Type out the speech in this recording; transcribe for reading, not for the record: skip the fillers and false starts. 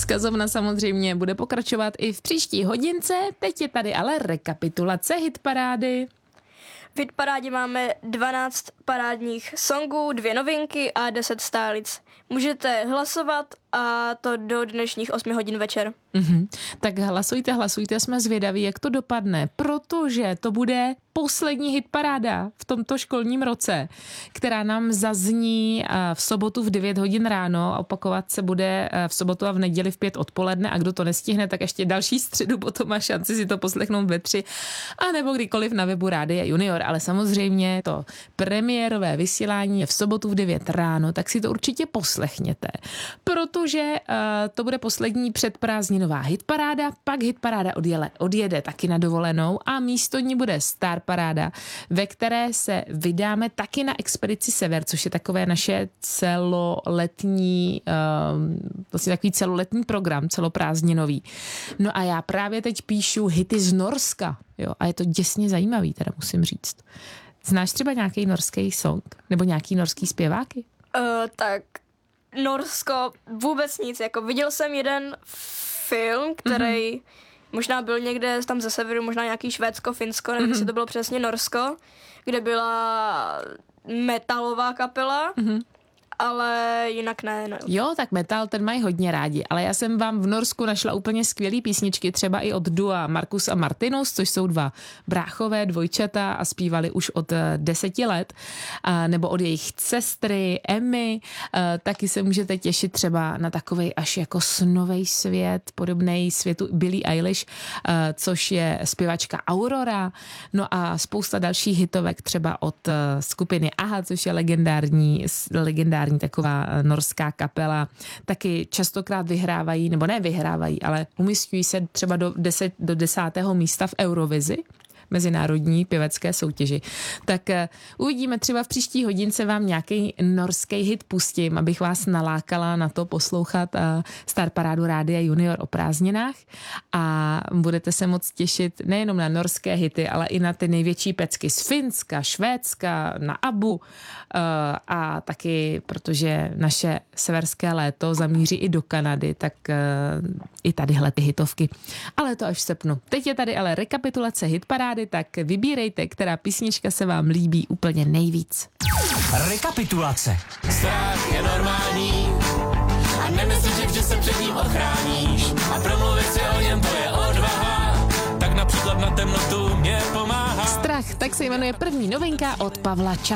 Vzkazovna samozřejmě bude pokračovat i v příští hodince, teď je tady ale rekapitulace hitparády. V hitparádě máme 12 parádních songů, 2 novinky a 10 stálic. Můžete hlasovat a to do dnešních 8 hodin večer. Tak hlasujte, jsme zvědaví, jak to dopadne, protože to bude poslední hitparáda v tomto školním roce, která nám zazní v sobotu v 9 hodin ráno a opakovat se bude v sobotu a v neděli v 5 odpoledne a kdo to nestihne, tak ještě další středu potom má šanci si to poslechnout ve 3 a nebo kdykoliv na webu Rádia Junior, ale samozřejmě to premiérové vysílání je v sobotu v 9 ráno, tak si to určitě poslechněte, protože to bude poslední předprázdninová hitparáda, pak hitparáda odjede taky na dovolenou a místo ní bude Star paráda, ve které se vydáme taky na expedici Sever, což je takové naše celoletní, vlastně takový celoletní program, celoprázdninový. No a já právě teď píšu hity z Norska, jo, a je to děsně zajímavý, teda musím říct. Znáš třeba nějaký norský song? Nebo nějaký norský zpěváky? Tak Norsko vůbec nic, jako viděl jsem jeden film, který možná byl někde tam ze severu, možná nějaký Švédsko, Finsko, nevím, jestli to bylo přesně Norsko, kde byla metalová kapela, ale jinak ne. No. Jo, tak metal, ten mají hodně rádi, ale já jsem vám v Norsku našla úplně skvělý písničky, třeba i od dua Markus a Martinus, což jsou 2 bráchové, dvojčata a zpívali už od 10 let, nebo od jejich sestry Emmy, taky se můžete těšit třeba na takovej až jako snovej svět, podobnej světu Billie Eilish, což je zpěvačka Aurora, no a spousta dalších hitovek třeba od skupiny Aha, což je legendární taková norská kapela, taky častokrát vyhrávají, nebo ne vyhrávají, ale umísťují se třeba do 10. místa v Eurovizi, mezinárodní pěvecké soutěži. Tak uvidíme, třeba v příští hodince vám nějaký norský hit pustím, abych vás nalákala na to poslouchat Star parádu Rádia Junior o prázdninách a budete se moc těšit nejenom na norské hity, ale i na ty největší pecky z Finska, Švédska, na ABBU a taky, protože naše severské léto zamíří i do Kanady, tak i tadyhle ty hitovky. Ale to až v srpnu. Teď je tady ale rekapitulace hitparády, tak vybírejte, která písnička se vám líbí úplně nejvíc. Rekapitulace. Strach je normální a nemyslíš, že se před ním ochráníš a promluvit si o něm, to je odvaha, tak například na temnotu mě pomáhá. Strach, tak se jmenuje první novinka od Pavla Ča.